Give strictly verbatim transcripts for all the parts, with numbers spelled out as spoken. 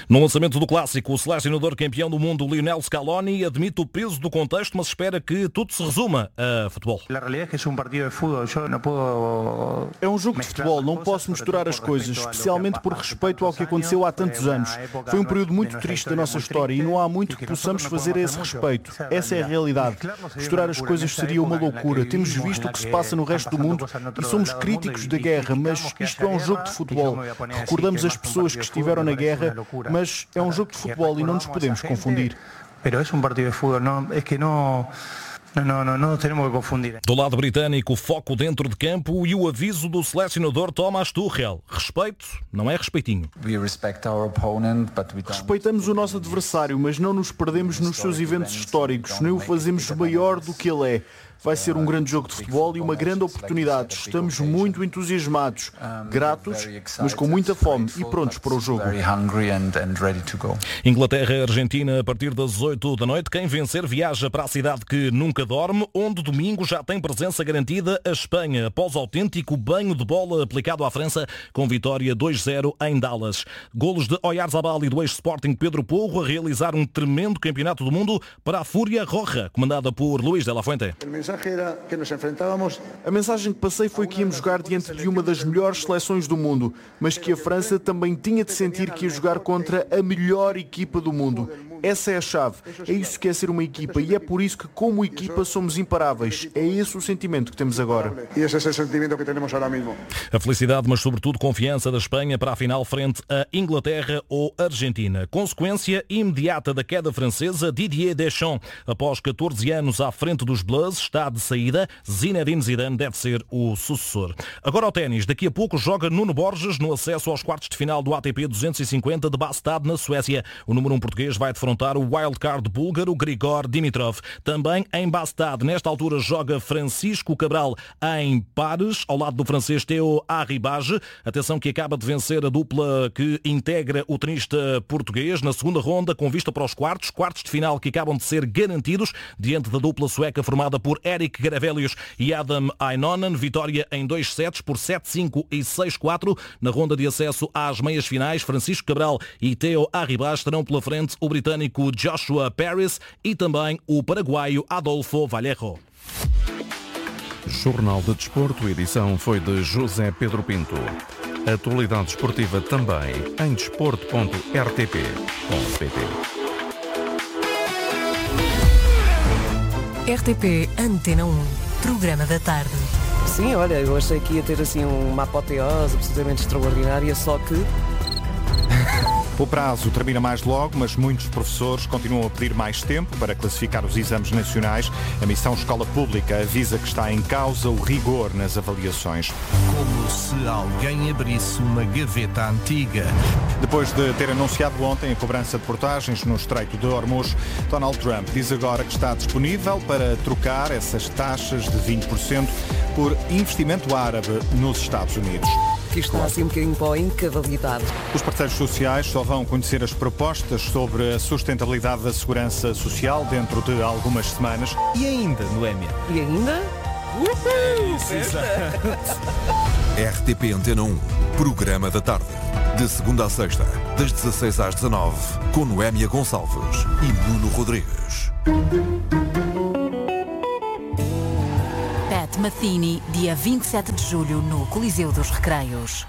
No lançamento do clássico, o selecionador campeão do mundo, Lionel Scaloni, admite o peso do contexto, mas espera que tudo se resuma a futebol. É um jogo de futebol, não posso misturar as coisas, especialmente por respeito ao que aconteceu há tantos anos. Foi um período muito triste da nossa história e não há muito que possamos fazer a esse respeito. Essa é a realidade. Misturar as coisas seria uma loucura. Temos visto o que se passa no resto do mundo e somos críticos da guerra, mas isto é um jogo de futebol. Recordamos as pessoas que estiveram na guerra, mas é um jogo de futebol e não nos podemos confundir. Mas é um partido de futebol, não, é que não... Não, não, não temos que confundir. Do lado britânico, foco dentro de campo e o aviso do selecionador Thomas Tuchel. Respeito não é respeitinho. Respeitamos o nosso adversário, mas não nos perdemos nos seus eventos históricos, nem o fazemos maior do que ele é. Vai ser um grande jogo de futebol e uma grande oportunidade. Estamos muito entusiasmados, gratos, mas com muita fome e prontos para o jogo. Inglaterra e Argentina a partir das oito da noite. Quem vencer viaja para a cidade que nunca dorme, onde domingo já tem presença garantida a Espanha, após autêntico banho de bola aplicado à França, com vitória dois zero em Dallas. Golos de Oyarzabal e do ex-Sporting Pedro Porro a realizar um tremendo campeonato do mundo para a Fúria Roja, comandada por Luís de la Fuente. A mensagem que passei foi que íamos jogar diante de uma das melhores seleções do mundo, mas que a França também tinha de sentir que ia jogar contra a melhor equipa do mundo. Essa é a chave. É isso que é ser uma equipa e é por isso que, como equipa, somos imparáveis. É esse o sentimento que temos agora. E esse é o sentimento que temos agora mesmo. A felicidade, mas sobretudo confiança da Espanha para a final frente a Inglaterra ou Argentina. Consequência imediata da queda francesa, Didier Deschamps, após catorze anos à frente dos Blues, está de saída. Zinedine Zidane deve ser o sucessor. Agora ao ténis. Daqui a pouco joga Nuno Borges no acesso aos quartos de final do A T P duzentos e cinquenta de Bastad, na Suécia. O número um português vai defrontar o wildcard búlgaro Grigor Dimitrov. Também em Bastad, nesta altura, joga Francisco Cabral em pares, ao lado do francês Théo Arribage. Atenção que acaba de vencer a dupla que integra o tenista português na segunda ronda, com vista para os quartos. Quartos de final que acabam de ser garantidos diante da dupla sueca formada por Erik Garavelius e Adam Ainonen. Vitória em dois sets por sete cinco e seis quatro. Na ronda de acesso às meias finais, Francisco Cabral e Théo Arribage terão pela frente o britânico Joshua Paris e também o paraguaio Adolfo Vallejo. Jornal de Desporto, edição foi de José Pedro Pinto. Atualidade esportiva também em desporto ponto r t p ponto p t. R T P Antena um, programa da tarde. Sim, olha, eu achei que ia ter assim uma apoteose absolutamente extraordinária, só que... O prazo termina mais logo, mas muitos professores continuam a pedir mais tempo para classificar os exames nacionais. A Missão Escola Pública avisa que está em causa o rigor nas avaliações. Como se alguém abrisse uma gaveta antiga. Depois de ter anunciado ontem a cobrança de portagens no Estreito de Hormuz, Donald Trump diz agora que está disponível para trocar essas taxas de vinte por cento por investimento árabe nos Estados Unidos. Que está assim um bocadinho para a incavalidade. Os parceiros sociais só vão conhecer as propostas sobre a sustentabilidade da segurança social dentro de algumas semanas. E ainda, Noémia? E ainda? Uhul! R T P Antena um, programa da tarde. De segunda a sexta, das dezasseis às dezanove, com Noémia Gonçalves e Nuno Rodrigues. Pat Metheny, dia vinte e sete de julho, no Coliseu dos Recreios.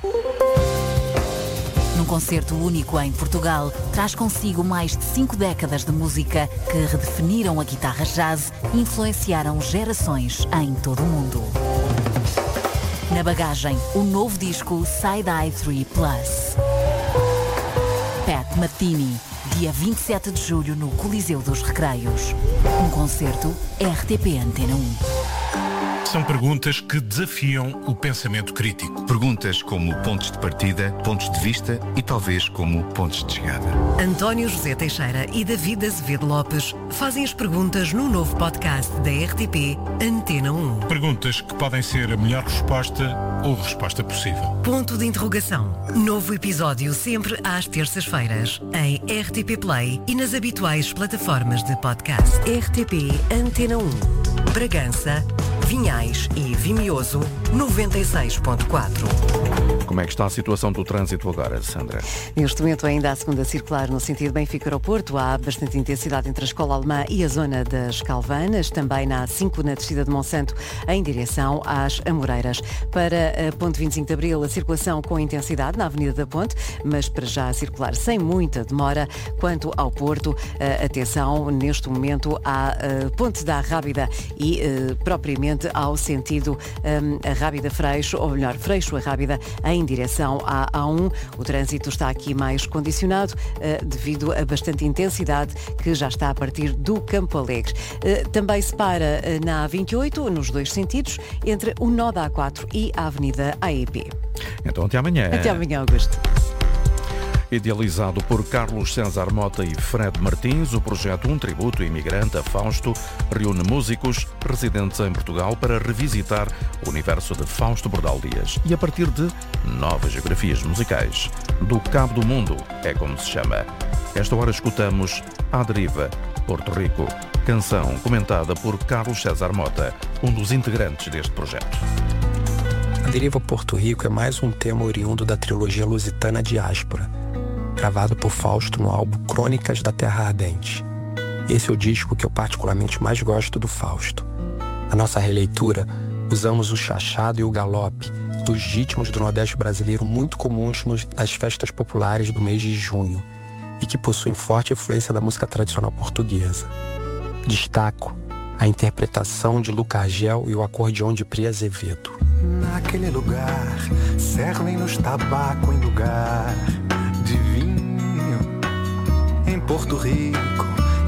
Num concerto único em Portugal, traz consigo mais de cinco décadas de música que redefiniram a guitarra jazz e influenciaram gerações em todo o mundo. Na bagagem, o novo disco Side Eye três Plus. Pat Metheny, dia vinte e sete de julho, no Coliseu dos Recreios. Um concerto R T P Antena um. São perguntas que desafiam o pensamento crítico. Perguntas como pontos de partida, pontos de vista e talvez como pontos de chegada. António José Teixeira e David Azevedo Lopes fazem as perguntas no novo podcast da R T P Antena um. Perguntas que podem ser a melhor resposta ou a resposta possível. Ponto de interrogação. Novo episódio sempre às terças-feiras em R T P Play e nas habituais plataformas de podcast. R T P Antena um. Bragança, Vinhais e Vimioso noventa e seis ponto quatro. Como é que está a situação do trânsito agora, Sandra? Neste momento ainda há segunda circular no sentido Benfica-Aeroporto. Há bastante intensidade entre a Escola Alemã e a zona das Calvanas. Também na A cinco, na descida de Monsanto, em direção às Amoreiras. Para a Ponte vinte e cinco de Abril, a circulação com intensidade na Avenida da Ponte, mas para já a circular sem muita demora. Quanto ao Porto, atenção, neste momento à Ponte da Rábida e propriamente ao sentido a Rábida-Freixo, ou melhor, Freixo-a-Rábida, em direção à A um. O trânsito está aqui mais condicionado uh, devido a bastante intensidade que já está a partir do Campo Alegre. Uh, também se para uh, na A vinte e oito, nos dois sentidos, entre o nó da A quatro e a Avenida A E P. Então até amanhã. Até amanhã, Augusto. Idealizado por Carlos César Mota e Fred Martins, o projeto Um Tributo Imigrante a Fausto reúne músicos residentes em Portugal para revisitar o universo de Fausto Bordal Dias e a partir de novas geografias musicais. Do Cabo do Mundo é como se chama. Esta hora escutamos À Deriva, Porto Rico, canção comentada por Carlos César Mota, um dos integrantes deste projeto. A Deriva Porto Rico é mais um tema oriundo da trilogia lusitana Diáspora, gravado por Fausto no álbum Crônicas da Terra Ardente. Esse é o disco que eu particularmente mais gosto do Fausto. Na nossa releitura, usamos o chachado e o galope, dos ritmos do Nordeste brasileiro muito comuns nas festas populares do mês de junho e que possuem forte influência da música tradicional portuguesa. Destaco a interpretação de Luca Argel e o acordeão de Pri Azevedo. Naquele lugar, servem-nos tabaco em lugar de vinho. Em Porto Rico,